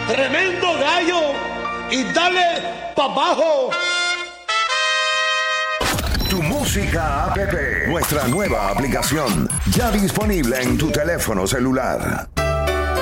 tremendo gallo y dale pa' abajo. Tu Música App, nuestra nueva aplicación, ya disponible en tu teléfono celular.